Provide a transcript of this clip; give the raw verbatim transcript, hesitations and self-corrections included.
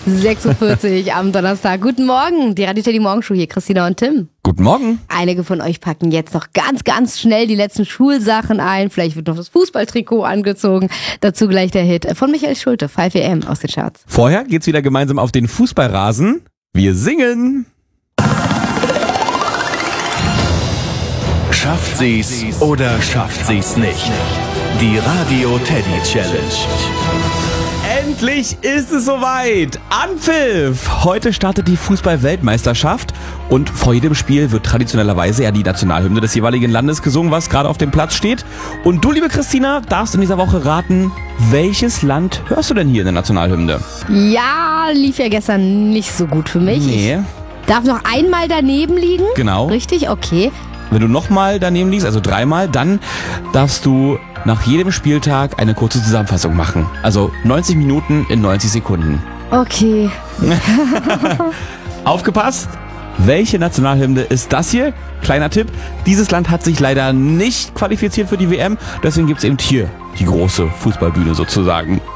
sechs Uhr vierzig am Donnerstag. Guten Morgen, die Radio Teddy Morgenshow hier, Christina und Tim. Guten Morgen. Einige von euch packen jetzt noch ganz, ganz schnell die letzten Schulsachen ein. Vielleicht wird noch das Fußballtrikot angezogen. Dazu gleich der Hit von Michael Schulte, fünf A M aus den Charts. Vorher geht's wieder gemeinsam auf den Fußballrasen. Wir singen. Schafft sie's oder schafft sie's nicht? Die Radio Teddy Challenge. Endlich ist es soweit. Anpfiff! Heute startet die Fußball-Weltmeisterschaft und vor jedem Spiel wird traditionellerweise ja die Nationalhymne des jeweiligen Landes gesungen, was gerade auf dem Platz steht. Und du, liebe Christina, darfst in dieser Woche raten, welches Land hörst du denn hier in der Nationalhymne? Ja, lief ja gestern nicht so gut für mich. Nee. Ich darf noch einmal daneben liegen? Genau. Richtig, okay. Wenn du nochmal daneben liegst, also dreimal, dann darfst du nach jedem Spieltag eine kurze Zusammenfassung machen. Also neunzig Minuten in neunzig Sekunden. Okay. Aufgepasst! Welche Nationalhymne ist das hier? Kleiner Tipp, dieses Land hat sich leider nicht qualifiziert für die W M, deswegen gibt's eben hier die große Fußballbühne sozusagen.